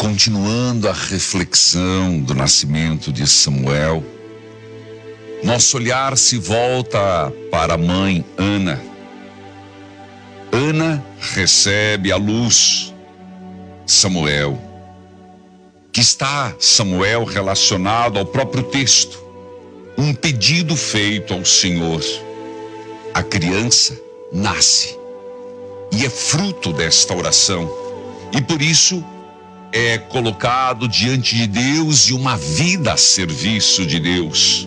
Continuando a reflexão do nascimento de Samuel, nosso olhar se volta para a mãe Ana. Ana recebe à luz Samuel, que está, Samuel, relacionado ao próprio texto, um pedido feito ao Senhor. A criança nasce e é fruto desta oração, e por isso é colocado diante de Deus e uma vida a serviço de Deus.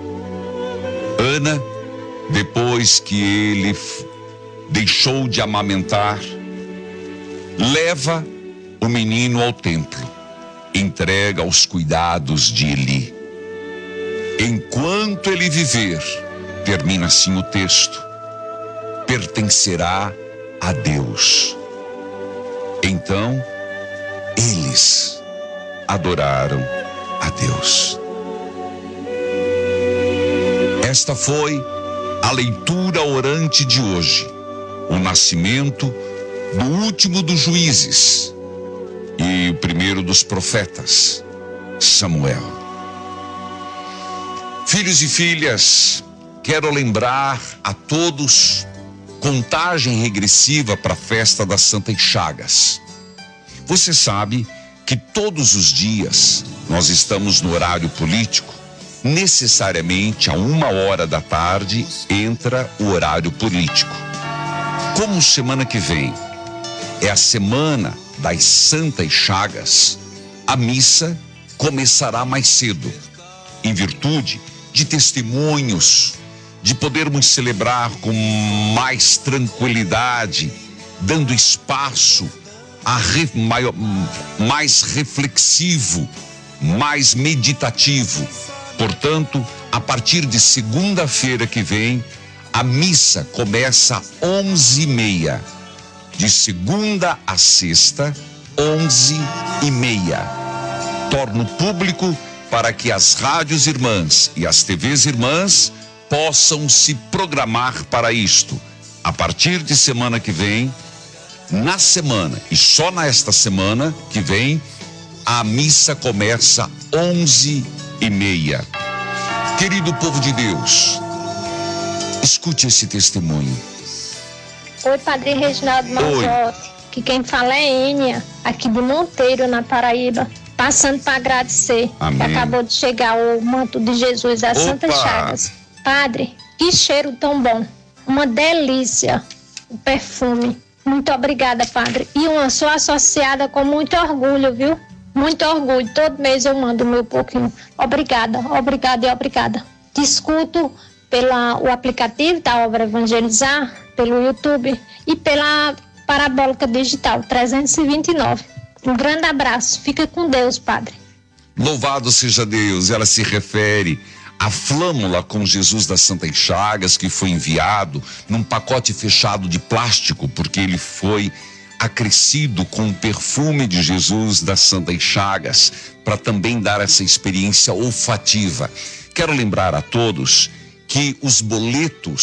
Ana, depois que ele deixou de amamentar, leva o menino ao templo, entrega aos cuidados de Eli. Enquanto ele viver, termina assim o texto, pertencerá a Deus. Então, eles adoraram a Deus. Esta foi a leitura orante de hoje, o nascimento do último dos juízes e o primeiro dos profetas, Samuel. Filhos e filhas, quero lembrar a todos contagem regressiva para a festa das Santas Chagas. Você sabe que todos os dias nós estamos no horário político, necessariamente a 1h da tarde entra o horário político. Como semana que vem é a semana das Santas Chagas, a missa começará mais cedo, em virtude de testemunhos, de podermos celebrar com mais tranquilidade, dando espaço a mais reflexivo, mais meditativo. Portanto, a partir de segunda-feira que vem, a missa começa às 11h30. De segunda a sexta, 11h30. Torno público para que as rádios irmãs e as TVs irmãs possam se programar para isto. A partir de semana que vem, na semana e só nesta semana que vem, a missa começa às 11h30. Querido povo de Deus, escute esse testemunho. Oi, Padre Reginaldo Manzotti, que quem fala é Ênia, aqui de Monteiro, na Paraíba, passando para agradecer. Amém. Acabou de chegar o manto de Jesus das Santas Chagas. Padre, que cheiro tão bom, uma delícia, o perfume. Muito obrigada, Padre. E sou associada com muito orgulho, viu? Muito orgulho. Todo mês eu mando o meu pouquinho. Obrigada, obrigada e obrigada. Discuto o aplicativo da Obra Evangelizar, pelo YouTube e pela Parabólica Digital 329. Um grande abraço. Fica com Deus, Padre. Louvado seja Deus. Ela se refere à flâmula com Jesus das Santas Chagas, que foi enviado num pacote fechado de plástico, porque ele foi acrescido com o perfume de Jesus das Santas Chagas, para também dar essa experiência olfativa. Quero lembrar a todos que os boletos